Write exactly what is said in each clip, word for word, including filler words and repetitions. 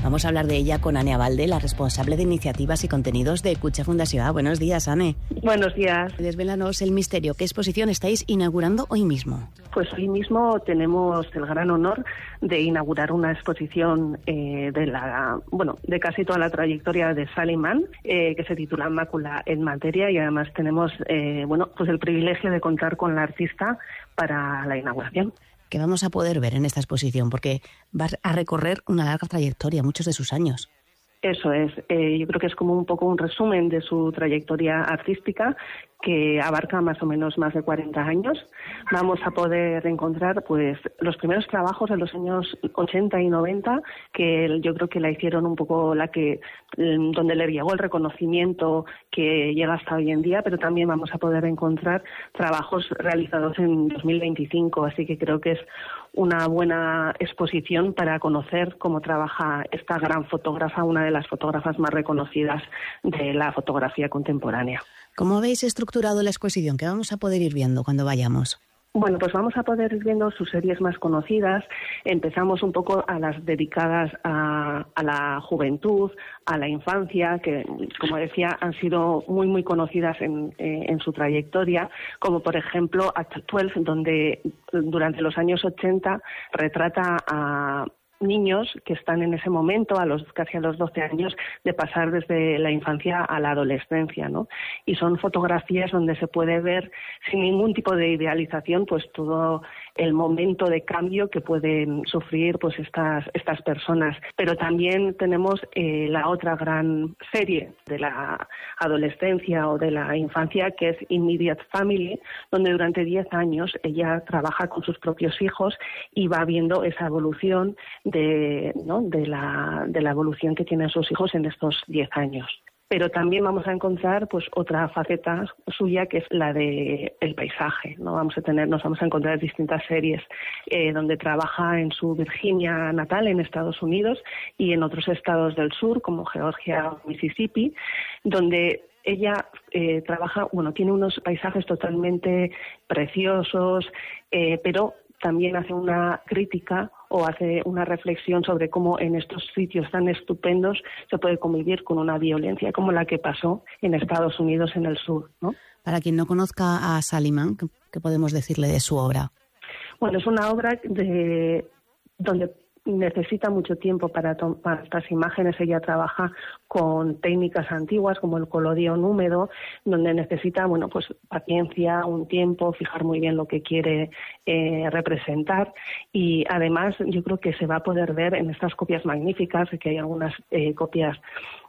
Vamos a hablar de ella con Ane Abalde, la responsable de iniciativas y contenidos de Kutxa Fundazioa. Buenos días, Ane. Buenos días. Desvélanos el misterio. ¿Qué exposición estáis inaugurando hoy mismo? Pues hoy mismo tenemos el gran honor de inaugurar una exposición eh, de la, bueno, de casi toda la trayectoria de Sally Mann, eh, que se titula Mácula en Materia, y además tenemos, eh, bueno, pues el privilegio de contar con la artista para la inauguración. ¿Qué vamos a poder ver en esta exposición? Porque vas a recorrer una larga trayectoria, muchos de sus años. Eso es. Eh, yo creo que es como un poco un resumen de su trayectoria artística, que abarca más o menos más de cuarenta años. Vamos a poder encontrar pues los primeros trabajos de los años ochenta y noventa, que yo creo que la hicieron un poco la que donde le llegó el reconocimiento que llega hasta hoy en día, pero también vamos a poder encontrar trabajos realizados en dos mil veinticinco, así que creo que es una buena exposición para conocer cómo trabaja esta gran fotógrafa, una de las fotógrafas más reconocidas de la fotografía contemporánea. ¿Cómo habéis estructurado la exposición? ¿Qué vamos a poder ir viendo cuando vayamos? Bueno, pues vamos a poder ir viendo sus series más conocidas. Empezamos un poco a las dedicadas a, a la juventud, a la infancia, que, como decía, han sido muy, muy conocidas en, eh, en su trayectoria, como por ejemplo At doce, donde durante los años ochenta retrata a niños que están en ese momento, a los casi a los doce años, de pasar desde la infancia a la adolescencia, ¿no? Y son fotografías donde se puede ver sin ningún tipo de idealización pues todo el momento de cambio que pueden sufrir pues estas estas personas. Pero también tenemos eh, la otra gran serie de la adolescencia o de la infancia, que es Immediate Family, donde durante diez años ella trabaja con sus propios hijos y va viendo esa evolución de, ¿no? de, la, de la evolución que tienen sus hijos en estos diez años. Pero también vamos a encontrar pues otra faceta suya, que es la de el paisaje, ¿no? Vamos a tener, nos vamos a encontrar distintas series eh, donde trabaja en su Virginia natal, en Estados Unidos, y en otros estados del sur, como Georgia o Mississippi, donde ella eh, trabaja, bueno, tiene unos paisajes totalmente preciosos, eh, pero también hace una crítica o hace una reflexión sobre cómo en estos sitios tan estupendos se puede convivir con una violencia como la que pasó en Estados Unidos, en el sur, ¿no? Para quien no conozca a Sally Mann, ¿qué podemos decirle de su obra? Bueno, es una obra de donde necesita mucho tiempo para tomar estas imágenes. Ella trabaja con técnicas antiguas como el colorión húmedo, donde necesita, bueno, pues paciencia, un tiempo, fijar muy bien lo que quiere eh, representar, y además yo creo que se va a poder ver en estas copias magníficas, que hay algunas eh, copias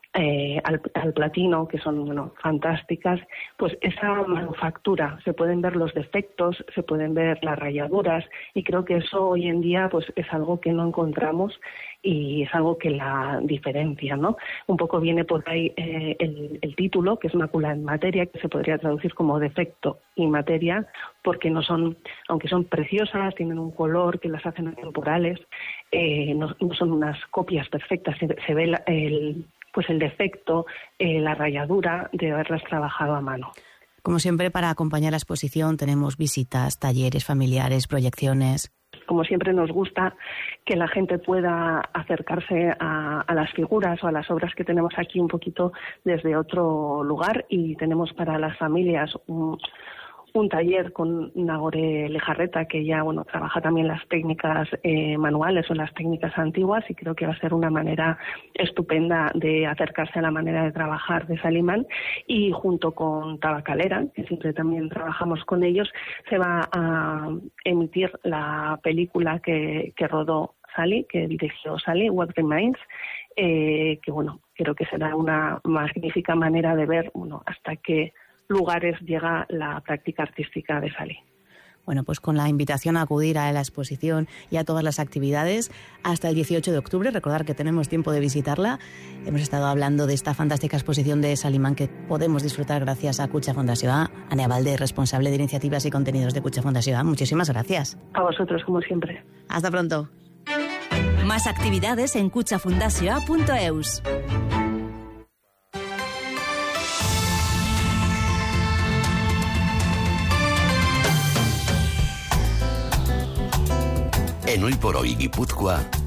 Eh, al, al platino, que son bueno, fantásticas, pues esa manufactura, se pueden ver los defectos, se pueden ver las rayaduras, y creo que eso hoy en día pues es algo que no encontramos y es algo que la diferencia, ¿no? Un poco viene por ahí eh, el, el título, que es Mácula en Materia, que se podría traducir como defecto y materia, porque no son, aunque son preciosas, tienen un color que las hacen atemporales, eh, no, no son unas copias perfectas, se, se ve la, el pues el defecto, eh, la rayadura de haberlas trabajado a mano. Como siempre, para acompañar la exposición tenemos visitas, talleres familiares, proyecciones. Como siempre nos gusta que la gente pueda acercarse a, a las figuras o a las obras que tenemos aquí un poquito desde otro lugar, y tenemos para las familias un un taller con Nagore Lejarreta, que ya bueno trabaja también las técnicas eh, manuales o las técnicas antiguas, y creo que va a ser una manera estupenda de acercarse a la manera de trabajar de Sally Mann. Y junto con Tabacalera, que siempre también trabajamos con ellos, se va a emitir la película que, que rodó Sally, que dirigió Sally, What Remains, eh, que bueno, creo que será una magnífica manera de ver bueno hasta qué lugares llega la práctica artística de Sally. Bueno, pues con la invitación a acudir a la exposición y a todas las actividades hasta el dieciocho de octubre, recordar que tenemos tiempo de visitarla. Hemos estado hablando de esta fantástica exposición de Sally Mann que podemos disfrutar gracias a Kutxa Fundazioa. Ane Abalde, responsable de iniciativas y contenidos de Kutxa Fundazioa, muchísimas gracias. A vosotros, como siempre. Hasta pronto. Más actividades en kutxa fundazioa punto eus. En Hoy por Hoy Guipúzcoa,